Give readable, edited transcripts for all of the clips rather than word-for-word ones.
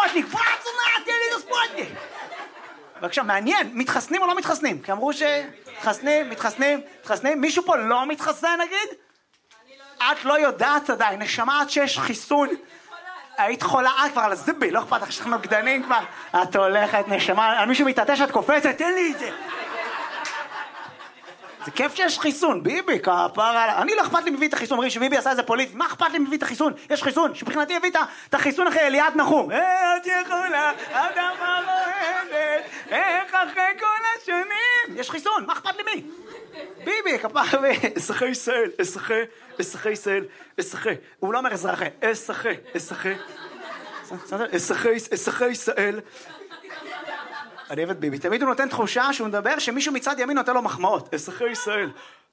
ספוטניק, תן לי את הספוטניק. בבקשה, מעניין, מתחסנים או לא מתחסנים? כי אמרו מתחסנים. מישהו פה לא מתחסן נגיד? את לא יודעת עדיין, נשמה עד שיש חיסון. היית חולה, כבר על הזיבי, לא אכפת לך שאנחנו נוגדנים כבר. את הולכת, נשמה, מישהו מתעטש, את קופצת, תן לי את זה. זה כיף שיש חיסון, ביבי, כפרה. אני לא אכפת לי מביא את החיסון, אומרים שביבי עשה איזה פוליטי, מה אכפת לי מביא את החיסון? יש חיסון, שבחינתי הביא את החיסון אחרי אליעד נחום. את יכולה, אדמה רועדת, איך אחרי כל השנים? יש חיסון, מה אכפת לי מי? ביבי, כפרה, אזרחי ישראל, אזרחי ישראל, הוא לא אומר אזרחי, אזרחי ישראל. אני אוהב את ביבי, תמיד הוא נותן תחושה שהוא מדבר שמישהו מצד ימין נותן לו מחמאות. אזרחי ישראל.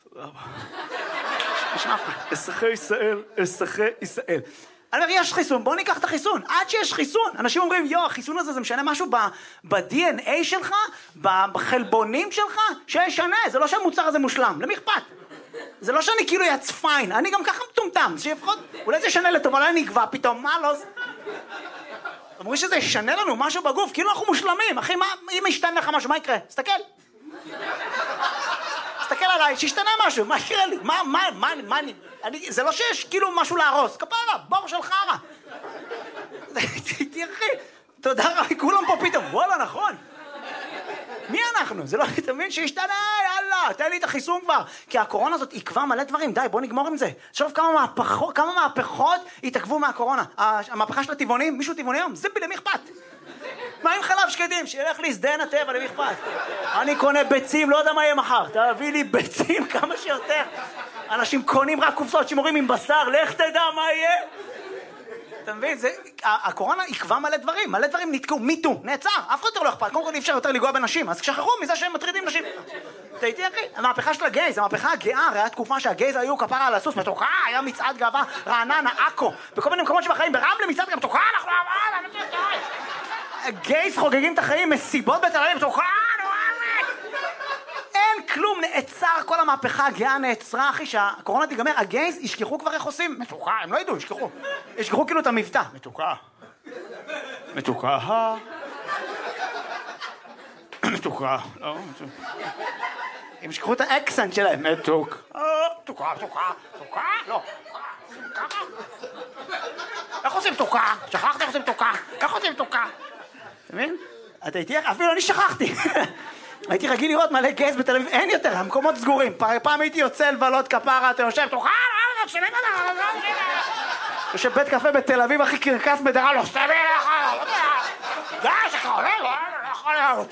אזרחי ישראל. אני אומר, יש חיסון, בוא ניקח את החיסון. עד שיש חיסון. אנשים אומרים, החיסון הזה זה משנה משהו ב-DNA שלך, בחלבונים שלך, שישנה. זה לא שהמוצר הזה מושלם. למי אכפת? זה לא שאני כאילו יצפיין. אני גם ככה מטומטם. אולי זה ישנה לטוב, אולי אני אגבה פתאום. מה לא זה? אמרו שזה ישנה לנו משהו בגוף, כאילו אנחנו מושלמים. אחי, אם ישתנה לך משהו, מה יקרה? תסתכל עליי, שישתנה משהו, מה יקרה לי? זה לא שיש כאילו משהו להרוס. כפרה, בור של חרה. תראי, תודה רבה, כולם פה פתאום, וואלה, נכון. מי אנחנו? זה לא תמיד שישתנה, יאללה, תן לי את החיסון כבר. כי הקורונה הזאת עקבה מלא דברים, די, בוא נגמור עם זה. שוב כמה מהפכות התעכבו מהקורונה. המהפכה של הטבעונים, מישהו טבעוני היום, זיבי, למי אכפת? מה עם חלב שקדים? שילך לי שדה הטבע, למי אכפת? אני קונה ביצים, לא יודע מה יהיה מחר. תביא לי ביצים כמה שיותר. אנשים קונים רק קופסאות שימורים עם בשר, לך תדע מה יהיה. אתה מבין? הקורונה עקבה מלא דברים נתקעו, מיטו, נעצר, אף אחד יותר לא אכפת, קודם כל אי אפשר יותר לגוע בנשים, אז שכחו מזה שהם מטרידים נשים. אתה איתי אחי? המהפכה של הגייז, המהפכה הגאה, הרי היה תקופה שהגייז היו כפרה על הסוס, מתוקה, היה מצעד גאווה, רעננה, עכו, בכל מיני מקומות שבחיים, ברמלה מצעד גם מתוקה, אנחנו גייז חוגגים את החיים, מסיבות בתל אביב, מתוקה, אין כלום, נעצר, כל המהפכה הגאה נעצרה, אחי, שהקורונה תיגמר, הגייז ישכחו כבר איך עושים, מתוקה, הם לא ידעו, ישכחו כאילו את המבטא, מתוקה, לא, הם ישכחו את האקסנט שלהם, מתוקה, לא, איך עושים מתוקה? שכחת איך עושים מתוקה? איך עושים מתוקה? אתה מבין? אתה איתי, אפילו אני שכחתי. הייתי רגיל לראות מלא גייז בתל אביב, אין יותר, המקומות סגורים. פעם הייתי יוצא לבלות כפרה, אתה יושב, תוכל, יושב בית קפה בתל אביב, הכי קרקס בדרה, לא סתם לך, די, שכה עולה, לא יכול להיות.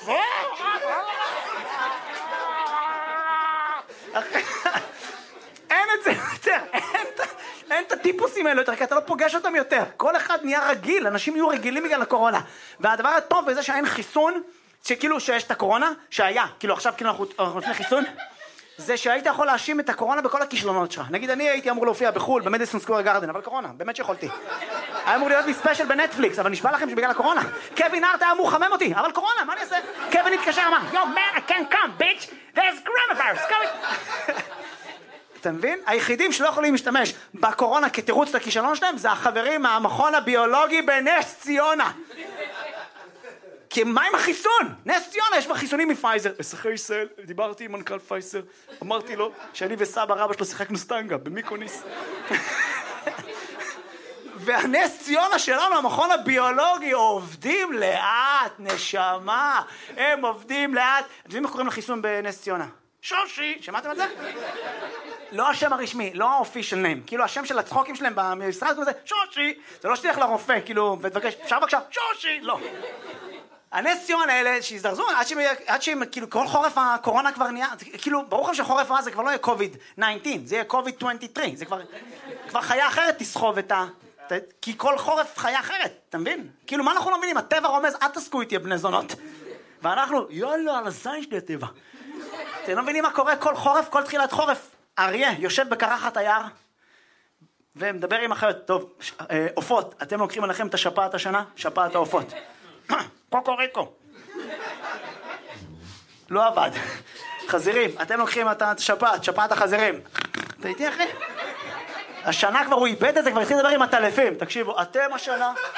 אין את זה יותר, אין את הטיפוסים האלה יותר, כי אתה לא פוגש אותם יותר. כל אחד נהיה רגיל, אנשים יהיו רגילים בגלל הקורונה. והדבר הטוב בזה שאין חיסון, שכאילו שיש את הקורונה, שהיה, כאילו עכשיו כאילו אנחנו לפני חיסון, זה שהיית יכול להאשים את הקורונה בכל הכישלונות שלך. נגיד אני הייתי אמור להופיע בחול, במדיסון סקוור גארדן, אבל קורונה, באמת שיכולתי. היה אמור להיות לי ספיישל בנטפליקס, אבל נשבע לכם שבגלל הקורונה. קווין הארט היה אמור לחמם אותי, אבל קורונה, מה אני אעשה? קווין התקשר, אמר, Yo man, I can't come, bitch, there's coronavirus, come. אתה מבין? היחידים שלא יכולים להשתמש בקורונה כתירוץ לכישלון שלהם, זה החברים מהמכון הביולוגי בנס ציונה. כי מה עם החיסון? נס ציונה, יש בה חיסונים מפייזר. אזרחי ישראל, דיברתי עם מנכ"ל פייזר, אמרתי לו שאני וסבא רבא שלו שיחקנו סטנגה במיקוניס. והנס ציונה שלנו, המכון הביולוגי, עובדים לאט, נשמה. הם עובדים לאט. אתם יודעים איך קוראים לחיסון בנס ציונה? שושי, שמעתם את זה? לא השם הרשמי, לא ה-official name, כאילו השם של הצחוקים שלהם במשרד כזה, שושי, זה לא שתלך לרופא, כאילו, ותבקש, אפשר בבקשה, שושי, לא. הנס ציון האלה שהזדרזו, עד שהם, כאילו, כל חורף הקורונה כבר נהיה, כאילו, ברור לכם שחורף הזה כבר לא יהיה COVID-19, זה יהיה COVID-23, זה כבר חיה אחרת תסחוב את ה... כי כל חורף חיה אחרת, אתה מבין? כאילו, מה אנחנו לא מבינים? הטבע רומז, אל תסקו איתי בני זונות. ואנחנו, יאללה, על הזין שלי הטבע. אתם לא מבינים מה קורה כל חורף, כל תחילת חורף? אריה יושב בקרחת היער ומדבר עם אחרת. טוב, עופות, אתם לוקחים עליכם את השפעת השנה? שפעת העופות. קוקוריקו. לא עבד. חזירים, אתם לוקחים את השפעת, שפעת החזירים. אתה איתי אחי? השנה כבר הוא איבד את זה, כבר התחיל לדבר עם הטלפים. תקשיבו, אתם השנה